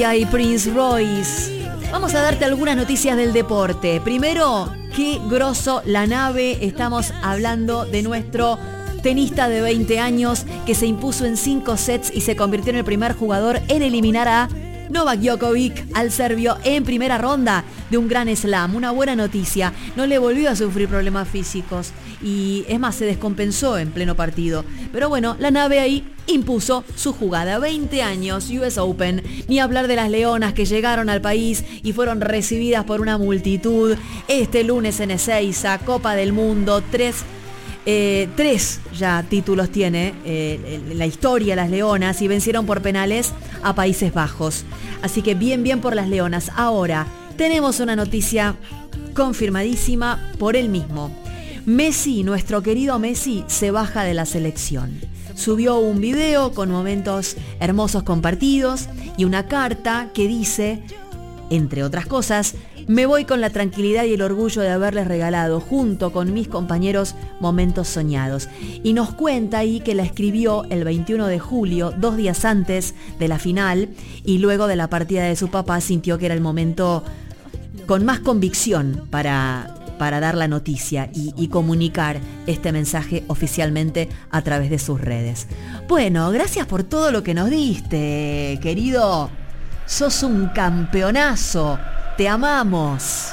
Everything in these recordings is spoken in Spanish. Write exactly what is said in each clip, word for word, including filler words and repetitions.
Y Prince Royce. Vamos a darte algunas noticias del deporte. Primero, qué grosso la nave. Estamos hablando de nuestro tenista de veinte años que se impuso en cinco sets y se convirtió en el primer jugador en eliminar a Novak Djokovic, al serbio, en primera ronda de un Grand Slam. Una buena noticia. No le volvió a sufrir problemas físicos y es más, se descompensó en pleno partido. Pero bueno, la nave ahí impuso su jugada. veinte años, U S Open. Ni hablar de las leonas que llegaron al país y fueron recibidas por una multitud. Este lunes en Ezeiza, Copa del Mundo, tres... Eh, tres ya títulos tiene eh, la historia las leonas y vencieron por penales a Países Bajos. Así que bien, bien por las leonas. Ahora, tenemos una noticia confirmadísima por él mismo. Messi, nuestro querido Messi, se baja de la selección. Subió un video con momentos hermosos compartidos y una carta que dice, entre otras cosas: me voy con la tranquilidad y el orgullo de haberles regalado, junto con mis compañeros, momentos soñados. Y nos cuenta ahí que la escribió el veintiuno de julio, dos días antes de la final, y luego de la partida de su papá sintió que era el momento con más convicción para, para dar la noticia y, y comunicar este mensaje oficialmente a través de sus redes. Bueno, gracias por todo lo que nos diste, querido. Sos un campeonazo. Te amamos.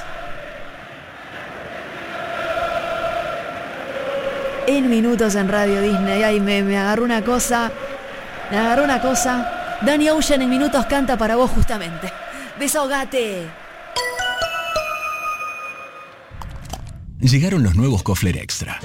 En minutos en Radio Disney. Ay, me, me agarró una cosa. Me agarró una cosa. Danny Ocean en minutos canta para vos justamente. Desahogate. Llegaron los nuevos Kofler Extra.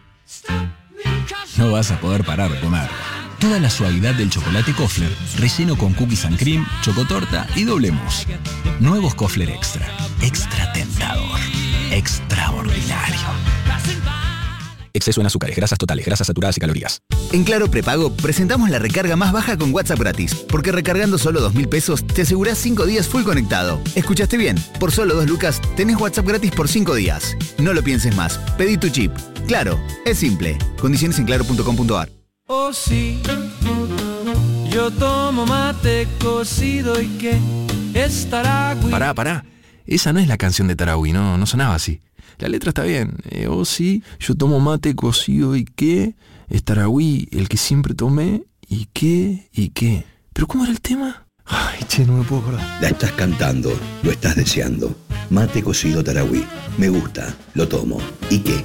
No vas a poder parar de comer. Toda la suavidad del chocolate Kofler, relleno con cookies and cream, chocotorta y doble mousse. Nuevos Kofler Extra. Extra tentador. Extraordinario. Exceso en azúcares, grasas totales, grasas saturadas y calorías. En Claro Prepago presentamos la recarga más baja con WhatsApp gratis. Porque recargando solo dos mil pesos te asegurás cinco días full conectado. ¿Escuchaste bien? Por solo dos lucas tenés WhatsApp gratis por cinco días. No lo pienses más. Pedí tu chip. Claro, es simple. Condiciones en claro punto com punto a r. Oh sí, yo tomo mate cocido y que es Tarahui. Pará, pará. Esa no es la canción de Tarahui, no, no sonaba así. La letra está bien. Eh, oh sí, yo tomo mate cocido y que es Tarahui, el que siempre tomé y qué, y qué. ¿Pero cómo era el tema? Ay, che, no me puedo acordar. La estás cantando, lo estás deseando. Mate cocido Tarahui. Me gusta, lo tomo. ¿Y qué?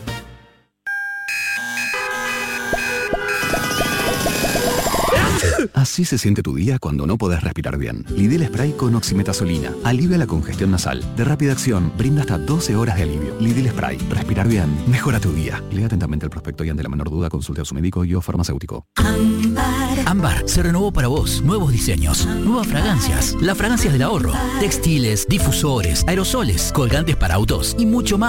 Así se siente tu día cuando no podés respirar bien. Lidl Spray con oximetazolina. Alivia la congestión nasal. De rápida acción, brinda hasta doce horas de alivio. Lidl Spray. Respirar bien. Mejora tu día. Lea atentamente el prospecto y ante la menor duda consulte a su médico y o farmacéutico. Ámbar. Ámbar se renovó para vos. Nuevos diseños. Nuevas fragancias. Las fragancias del ahorro. Textiles, difusores, aerosoles, colgantes para autos y mucho más.